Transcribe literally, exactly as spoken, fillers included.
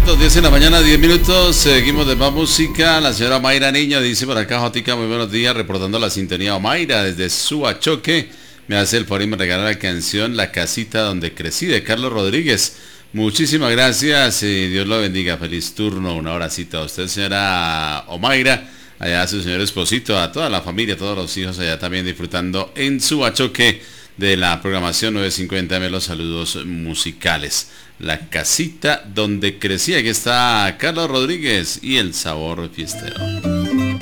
minutos, diez en la mañana, diez minutos. Seguimos de más música. La señora Mayra Niño dice por acá, Jotica, muy buenos días, reportando la sintonía. Mayra desde Suachoque me hace el favor y me regala la canción La casita donde crecí, de Carlos Rodríguez. Muchísimas gracias y Dios lo bendiga. Feliz turno, una horacita a usted, señora Omaira, allá a su señor esposito, a toda la familia, a todos los hijos allá también disfrutando en Suachoque de la programación nueve cincuenta eme, los saludos musicales. La casita donde crecí, aquí está Carlos Rodríguez y el sabor fiestero.